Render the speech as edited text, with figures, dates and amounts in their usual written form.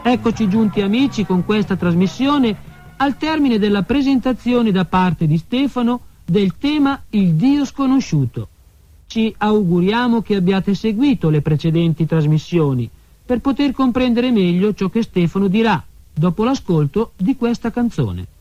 Eccoci giunti, amici, con questa trasmissione al termine della presentazione da parte di Stefano del tema Il Dio sconosciuto. Ci auguriamo che abbiate seguito le precedenti trasmissioni per poter comprendere meglio ciò che Stefano dirà dopo l'ascolto di questa canzone.